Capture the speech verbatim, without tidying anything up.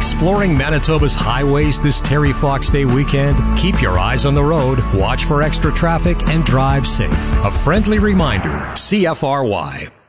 Exploring Manitoba's highways this Terry Fox Day weekend? Keep your eyes on the road, watch for extra traffic, and drive safe. A friendly reminder, C F R Y.